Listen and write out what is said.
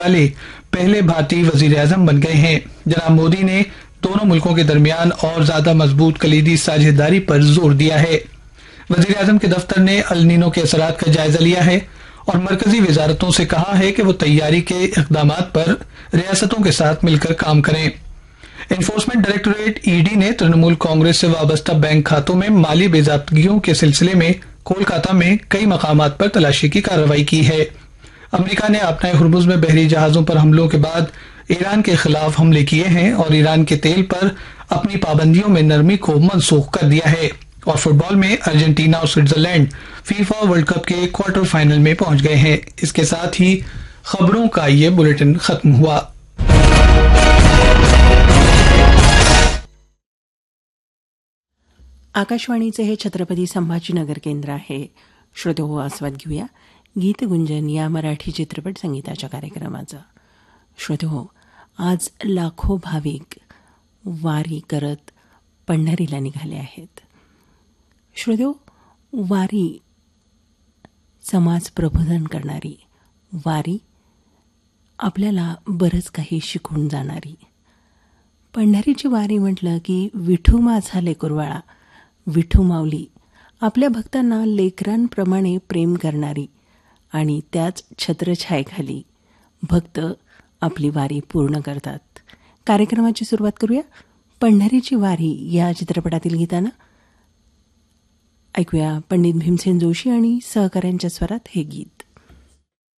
वाले पहले भारतीय वजीर आजम बन गए हैं। जनाब मोदी ने दोनों मुल्कों के दरमियान और ज्यादा मजबूत कलीदी साझेदारी पर जोर दिया है। वजीर आजम के दफ्तर ने अल नीनो के असरात का जायजा लिया है और मरकजी वजारतों से कहा है कि वो तैयारी के इकदाम पर रियासतों के साथ मिलकर काम करें। एनफोर्समेंट डायरेक्टोरेट ईडी ने तृणमूल कांग्रेस से वाबस्ता बैंक खातों में माली बेजाबतगियों के सिलसिले में कोलकाता में कई मकामात पर तलाशी की कार्रवाई की है। अमेरिका ने अपने हुर्मुज में बहरी जहाजों पर हमलों के बाद ईरान के खिलाफ हमले किए हैं और ईरान के तेल पर अपनी पाबंदियों में नरमी को मनसूख कर दिया है। और फुटबॉल में अर्जेंटीना और स्विट्जरलैंड फीफा वर्ल्ड कप के क्वार्टर फाइनल में पहुंच गए हैं। इसके साथ ही खबरों का ये बुलेटिन खत्म हुआ। आकाशवाणीचे हे छत्रपती संभाजीनगर केंद्र आहे. श्रोतेहो, आस्वाद घेऊया गीतगुंजन या मराठी चित्रपट संगीताच्या कार्यक्रमाचा. श्रोतेहो, आज लाखो भाविक वारी करत पंढरीला निघाले आहेत. श्रोतेहो, वारी समाज प्रबोधन करणारी, वारी आपल्याला बरंच काही शिकवून जाणारी. पंढरीची वारी म्हटलं की विठू माझा लेकुरवाळा, विठू माऊली आपल्या भक्तांना लेकरांप्रमाणे प्रेम करणारी आणि त्याच छत्रछायेखाली भक्त आपली वारी पूर्ण करतात. कार्यक्रमाची सुरुवात करूया पंढरीची वारी या चित्रपटातील गीतानं. ऐकूया पंडित भीमसेन जोशी आणि सहकाऱ्यांच्या स्वरात हे गीत.